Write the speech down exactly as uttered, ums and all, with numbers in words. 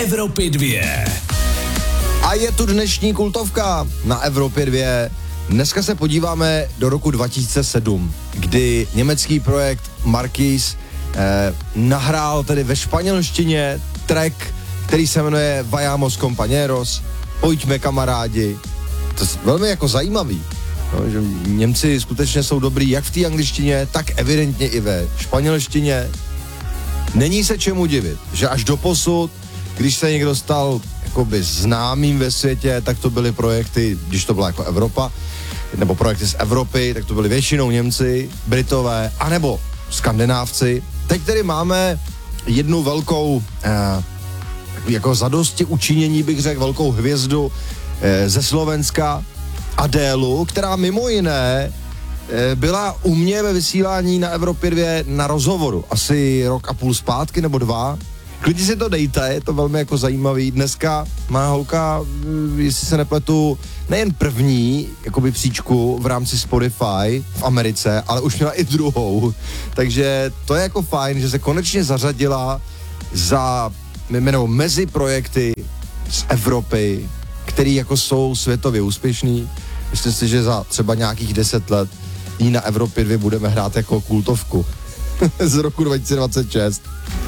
Evropy dvě. A je tu dnešní kultovka na Evropě dvě. Dneska se podíváme do roku dva tisíce sedm, kdy německý projekt Marquis eh, nahrál tedy ve španělštině track, který se jmenuje Vayamos compañeros, pojďme kamarádi. To je velmi jako zajímavý, no, že Němci skutečně jsou dobrý jak v té angličtině, tak evidentně i ve španělštině. Není se čemu divit, že až doposud, když se někdo stal jakoby známým ve světě, tak to byly projekty, když to byla jako Evropa, nebo projekty z Evropy, tak to byly většinou Němci, Britové, anebo Skandinávci. Teď tedy máme jednu velkou, eh, jako zadosti učinění bych řekl, velkou hvězdu eh, ze Slovenska, Adélu, která mimo jiné eh, byla u mě ve vysílání na Evropě dvě na rozhovoru. Asi rok a půl zpátky nebo dva. Klidně si to dejte, je to velmi jako zajímavý. Dneska má holka, jestli se nepletu, nejen první jakoby příčku v rámci Spotify v Americe, ale už měla i druhou. Takže to je jako fajn, že se konečně zařadila za, nebo mezi projekty z Evropy, který jako jsou světově úspěšný. Myslím si, že za třeba nějakých deset let jí na Evropě dvě budeme hrát jako kultovku z roku dva tisíce dvacet šest.